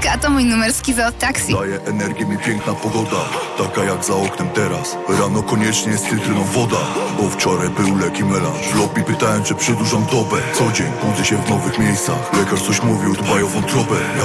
Hejka, to mój numer skiza od taksi. Daje energię mi piękna pogoda, taka jak za oknem teraz. Rano koniecznie jest cytryną woda, bo wczoraj był leki melanż. W lobby pytałem, czy przedłużam dobę. Co dzień budzę się w nowych miejscach. Lekarz coś mówił, dbaj o wątrobę. Ja